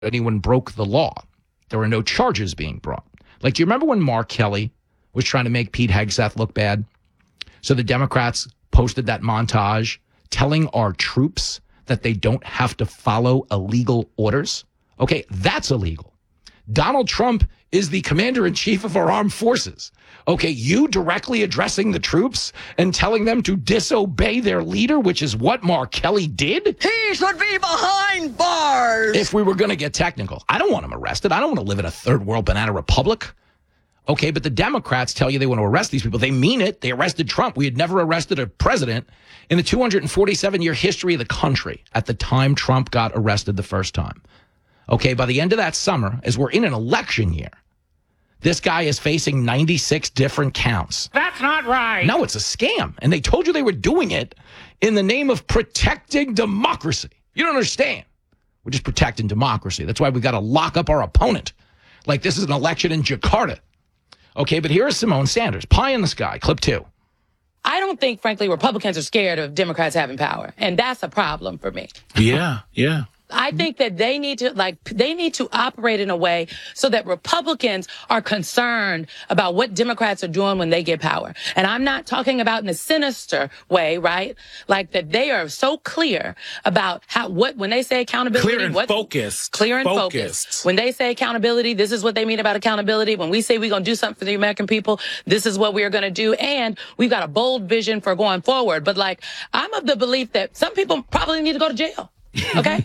anyone broke the law. There were no charges being brought. Like, do you remember when Mark Kelly was trying to make Pete Hegseth look bad? So the Democrats posted that montage telling our troops that they don't have to follow illegal orders. Okay, that's illegal. Donald Trump is the commander-in-chief of our armed forces. Okay, you directly addressing the troops and telling them to disobey their leader, which is what Mark Kelly did? He should be behind bars. If we were going to get technical. I don't want him arrested. I don't want to live in a third world banana republic. Okay, but the Democrats tell you they want to arrest these people. They mean it. They arrested Trump. We had never arrested a president in the 247-year history of the country at the time Trump got arrested the first time. Okay, by the end of that summer, as we're in an election year, this guy is facing 96 different counts. That's not right. No, it's a scam. And they told you they were doing it in the name of protecting democracy. You don't understand. We're just protecting democracy. That's why we got to lock up our opponent. Like this is an election in Jakarta. Okay, but here is Simone Sanders. Pie in the sky, clip 2. I don't think, frankly, Republicans are scared of Democrats having power. And that's a problem for me. Yeah. I think that they need to operate in a way so that Republicans are concerned about what Democrats are doing when they get power. And I'm not talking about in a sinister way, right? Like that they are so clear about when they say accountability. Clear and focused. Clear and focused. When they say accountability, this is what they mean about accountability. When we say we're going to do something for the American people, this is what we are going to do. And we've got a bold vision for going forward. But like, I'm of the belief that some people probably need to go to jail. Okay?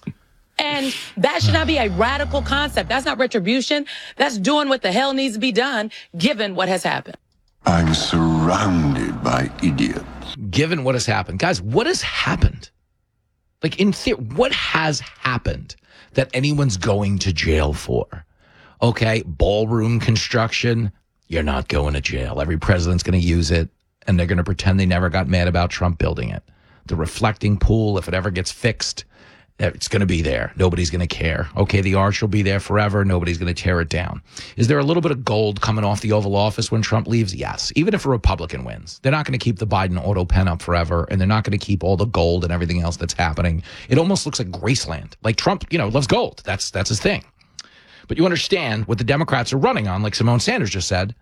And that should not be a radical concept. That's not retribution. That's doing what the hell needs to be done, given what has happened. I'm surrounded by idiots. Given what has happened. Guys, what has happened? Like, in theory, what has happened that anyone's going to jail for? Okay, ballroom construction, you're not going to jail. Every president's going to use it, and they're going to pretend they never got mad about Trump building it. The reflecting pool, if it ever gets fixed, it's going to be there. Nobody's going to care. Okay, the arch will be there forever. Nobody's going to tear it down. Is there a little bit of gold coming off the Oval Office when Trump leaves? Yes. Even if a Republican wins, they're not going to keep the Biden auto pen up forever, and they're not going to keep all the gold and everything else that's happening. It almost looks like Graceland. Like Trump, loves gold. That's his thing. But you understand what the Democrats are running on, like Simone Sanders just said.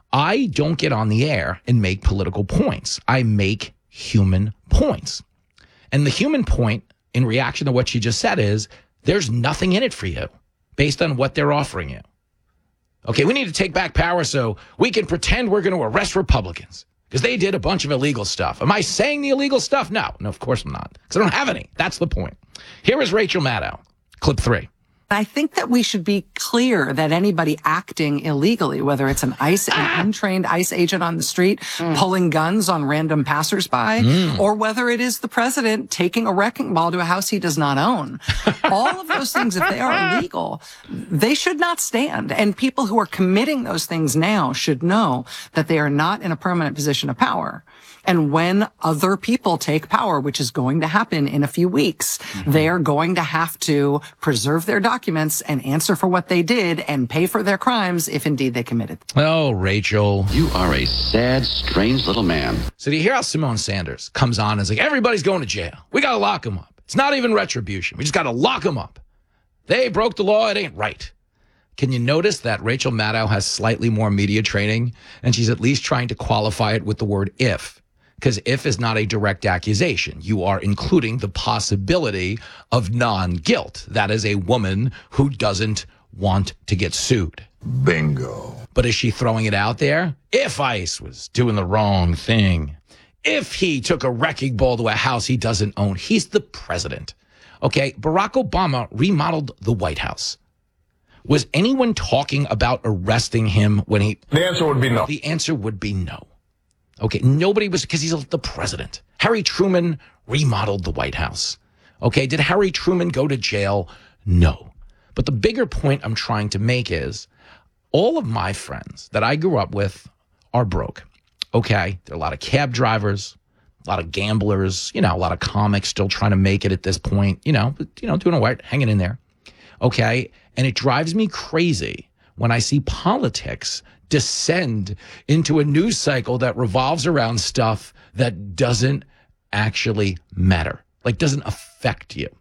I don't get on the air and make political points. I make human points. And the human point in reaction to what she just said is there's nothing in it for you based on what they're offering you. Okay, we need to take back power so we can pretend we're going to arrest Republicans because they did a bunch of illegal stuff. Am I saying the illegal stuff? No, of course I'm not, because I don't have any. That's the point. Here is Rachel Maddow, clip 3. I think that we should be clear that anybody acting illegally, whether it's an untrained ICE agent on the street pulling guns on random passersby, or whether it is the president taking a wrecking ball to a house he does not own, all of those things, if they are illegal, they should not stand. And people who are committing those things now should know that they are not in a permanent position of power. And when other people take power, which is going to happen in a few weeks, they are going to have to preserve their documents and answer for what they did and pay for their crimes if indeed they committed. Oh, Rachel. You are a sad, strange little man. So do you hear how Simone Sanders comes on and is like, everybody's going to jail. We got to lock them up. It's not even retribution. We just got to lock them up. They broke the law. It ain't right. Can you notice that Rachel Maddow has slightly more media training, and she's at least trying to qualify it with the word if? Because if is not a direct accusation. You are including the possibility of non-guilt. That is a woman who doesn't want to get sued. Bingo. But is she throwing it out there? If ICE was doing the wrong thing, if he took a wrecking ball to a house he doesn't own, he's the president. Okay, Barack Obama remodeled the White House. Was anyone talking about arresting him when he... The answer would be no. The answer would be no. Okay, nobody was, because he's the president. Harry Truman remodeled the White House. Okay, did Harry Truman go to jail? No. But the bigger point I'm trying to make is all of my friends that I grew up with are broke. Okay, there are a lot of cab drivers, a lot of gamblers, a lot of comics still trying to make it at this point, doing all right, hanging in there. Okay, and it drives me crazy when I see politics descend into a news cycle that revolves around stuff that doesn't actually matter, like doesn't affect you.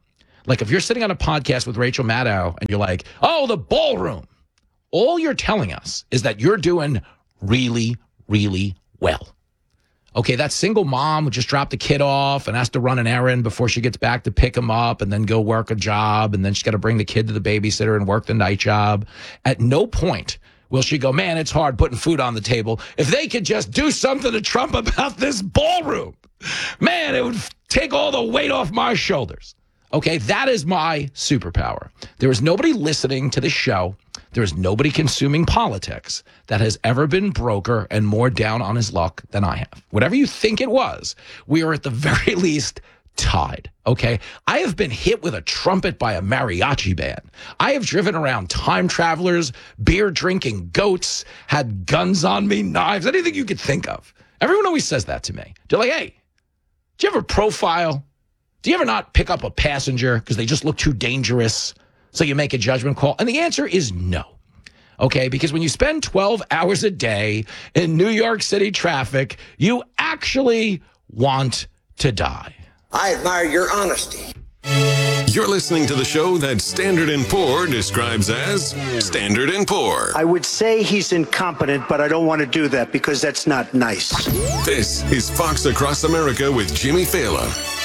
Like if you're sitting on a podcast with Rachel Maddow and you're like, oh, the ballroom, all you're telling us is that you're doing really, really well. Okay, that single mom who just dropped the kid off and has to run an errand before she gets back to pick him up and then go work a job, and then she's got to bring the kid to the babysitter and work the night job. At no point will she go, man, it's hard putting food on the table. If they could just do something to Trump about this ballroom, man, it would take all the weight off my shoulders. Okay, that is my superpower. There is nobody listening to the show. There is nobody consuming politics that has ever been broker and more down on his luck than I have. Whatever you think it was, we are at the very least tied. Okay, I have been hit with a trumpet by a mariachi band. I have driven around time travelers, beer drinking goats, had guns on me, knives, anything you could think of. Everyone always says that to me. They're like, hey, do you have a profile? Do you ever not pick up a passenger because they just look too dangerous? So you make a judgment call? And the answer is no. Okay, because when you spend 12 hours a day in New York City traffic, you actually want to die. I admire your honesty. You're listening to the show that Standard & Poor describes as Standard & Poor. I would say he's incompetent, but I don't want to do that because that's not nice. This is Fox Across America with Jimmy Fallon.